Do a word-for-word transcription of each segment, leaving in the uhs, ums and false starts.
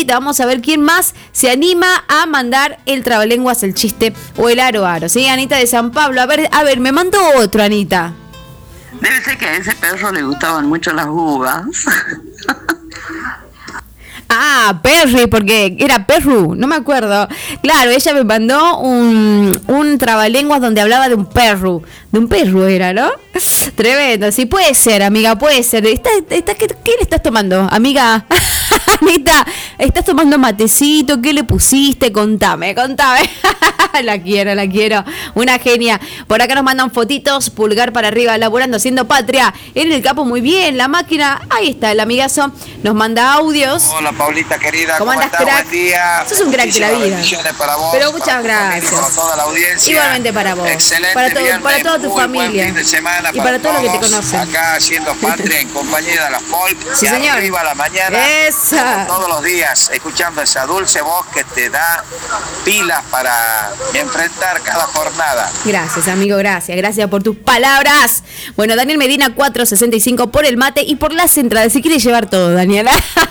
Anita, vamos a ver quién más se anima a mandar el trabalenguas, el chiste o el aro aro. ¿Sí? Anita de San Pablo. A ver, a ver, me mandó otro, Anita. Debe ser que a ese perro le gustaban mucho las uvas. Ah, Perry, porque era Perru, no me acuerdo. Claro, ella me mandó un, un trabalenguas donde hablaba de un perro. De un perro era, ¿no? Tremendo, sí, puede ser, amiga, puede ser. ¿Está, está, ¿qué, ¿Qué le estás tomando, amiga? Anita, ¿estás tomando matecito? ¿Qué le pusiste? Contame, contame. La quiero, la quiero. Una genia. Por acá nos mandan fotitos, pulgar para arriba, laburando, haciendo patria. En el capo, muy bien. La máquina, ahí está, el amigazo. Nos manda audios. Hola, Paulita querida. ¿Cómo, ¿Cómo andás, estás? Crack? Buen día. Sos un crack de la vida. Para vos, Pero muchas para gracias. Para toda la audiencia. Igualmente para vos. Excelente. Para, todo, viernes, para toda tu muy familia. Buen fin de semana y para, para todos los que te conocen. Acá haciendo patria en compañía de la Folk. Sí, señor. Arriba a la mañana. Esa. Todos los días, escuchando esa dulce voz que te da pilas para enfrentar cada jornada. Gracias, amigo, gracias. Gracias por tus palabras. Bueno, Daniel Medina, cuatrocientos sesenta y cinco por el mate y por las entradas. Se quiere llevar todo, Daniela.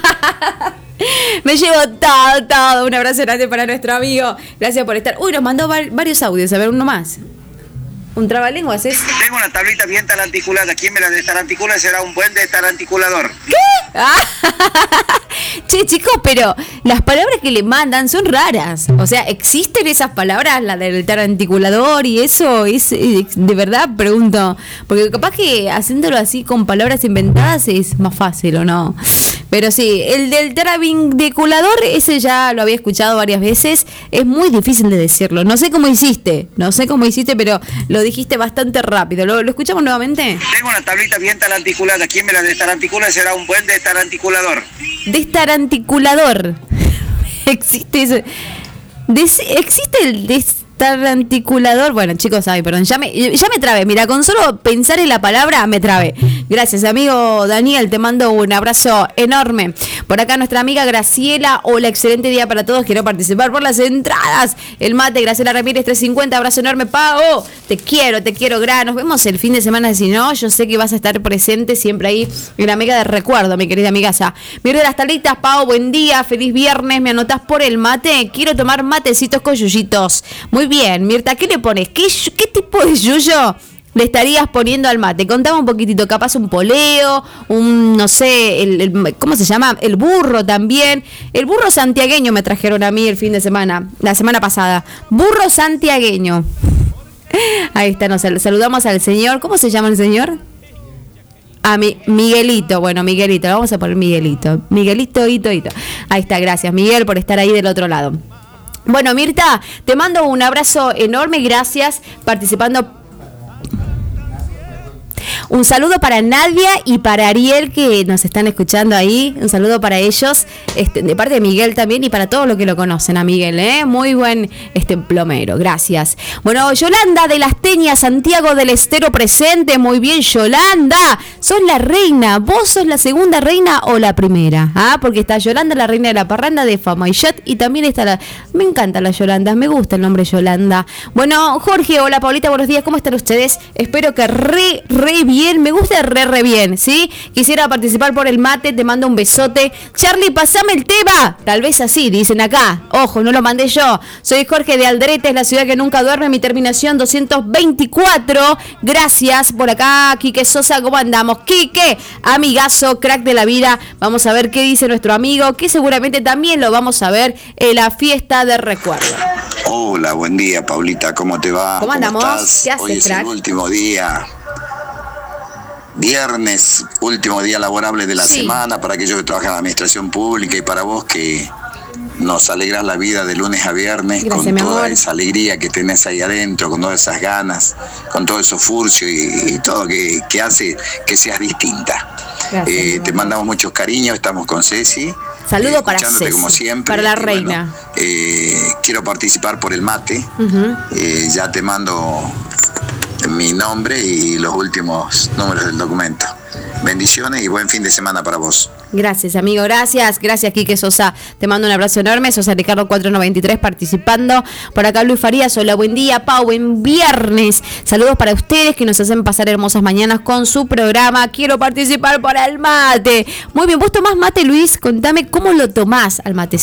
Me llevo todo, todo. Un abrazo grande para nuestro amigo. Gracias por estar. Uy, nos mandó var- varios audios. A ver, uno más. Un trabalenguas es. Tengo una tablita bien taranticulada. ¿Quién me la destaranticula? Será un buen destaranticulador. ¿Qué? Ah. Che, chicos, pero las palabras que le mandan son raras. O sea, ¿existen esas palabras? La del taranticulador y eso. ¿Es, es de verdad? Pregunto. Porque capaz que haciéndolo así con palabras inventadas es más fácil, ¿o no? Pero sí, el del taranticulador, ese ya lo había escuchado varias veces. Es muy difícil de decirlo. No sé cómo hiciste. No sé cómo hiciste, pero lo dijiste bastante rápido. ¿Lo, lo escuchamos nuevamente? Tengo una tablita bien taranticulada. ¿Quién me la destaranticula? Será un buen destaranticulador. Destaranticulador. Existe eso. Des, existe el destaranticulador. Bueno, chicos, ay, perdón, ya me, ya me trabé. Mira, con solo pensar en la palabra me trabé. Gracias, amigo Daniel, te mando un abrazo enorme. Por acá nuestra amiga Graciela. Hola, excelente día para todos. Quiero participar por las entradas. El mate, Graciela Ramírez, trescientos cincuenta. Abrazo enorme, Pau. Te quiero, te quiero, Gra. Nos vemos el fin de semana. Si no, yo sé que vas a estar presente siempre ahí en la amiga de recuerdo, mi querida amigaza. Mire las tablitas, Pau. Buen día, feliz viernes. ¿Me anotás por el mate? Quiero tomar matecitos con yuyitos. Muy bien, Mirta, ¿qué le pones? ¿Qué, qué tipo de yuyo le estarías poniendo al mate? Contame un poquitito, capaz un poleo, un, no sé, el, el, ¿cómo se llama? El burro también. El burro santiagueño me trajeron a mí el fin de semana, la semana pasada. Burro santiagueño. Ahí está, nos saludamos al señor. ¿Cómo se llama el señor? Ah, mi, Miguelito. Bueno, Miguelito, vamos a poner Miguelito. Miguelito, hito, hito. Ahí está, gracias, Miguel, por estar ahí del otro lado. Bueno, Mirta, te mando un abrazo enorme, gracias, participando. Un saludo para Nadia y para Ariel que nos están escuchando ahí. Un saludo para ellos, este, de parte de Miguel también y para todos los que lo conocen a Miguel, ¿eh? Muy buen este plomero, gracias. Bueno, Yolanda de las Teñas, Santiago del Estero presente. Muy bien, Yolanda. Sos la reina. ¿Vos sos la segunda reina o la primera? Ah, porque está Yolanda, la reina de la parranda de Fama y Shot, y también está la... Me encanta la Yolanda, me gusta el nombre Yolanda. Bueno, Jorge, hola Paulita, buenos días. ¿Cómo están ustedes? Espero que re, re bien. Me gusta re, re bien, ¿sí? Quisiera participar por el mate, te mando un besote. Charlie, pasame el tema. Tal vez así, dicen acá. Ojo, no lo mandé yo. Soy Jorge de Aldrete, es la ciudad que nunca duerme. Mi terminación doscientos veinticuatro. Gracias por acá, Quique Sosa. ¿Cómo andamos? Quique, amigazo, crack de la vida. Vamos a ver qué dice nuestro amigo, que seguramente también lo vamos a ver en la fiesta de recuerdo. Hola, buen día, Paulita. ¿Cómo te va? ¿Cómo andamos? ¿Estás? ¿Qué haces, Hoy es crack? el último día. Viernes, último día laborable de la Sí. semana para aquellos que trabajan en la administración pública y para vos que nos alegras la vida de lunes a viernes. Gracias, con mi toda amor. esa alegría que tenés ahí adentro, con todas esas ganas, con todo eso furcio y, y todo que, que hace que seas distinta. Gracias, Eh, mi te amor. mandamos muchos cariños, estamos con Ceci. Saludo eh, para escuchándote Ceci, como siempre. para la Y bueno, reina. eh, quiero participar por el mate. Uh-huh. Eh, ya te mando mi nombre y los últimos números del documento. Bendiciones y buen fin de semana para vos. Gracias, amigo, gracias. Gracias, Quique Sosa. Te mando un abrazo enorme. Sosa Ricardo cuatrocientos noventa y tres participando. Por acá Luis Farías. Hola, buen día, Pau. Buen viernes. Saludos para ustedes que nos hacen pasar hermosas mañanas con su programa. Quiero participar por el mate. Muy bien, ¿vos tomás mate, Luis? Contame cómo lo tomás al mate.